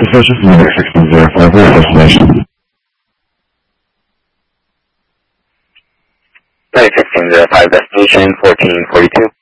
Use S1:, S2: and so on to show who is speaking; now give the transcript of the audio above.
S1: Dispatch, this is number 1605, where's your destination?
S2: 1605, destination 1442.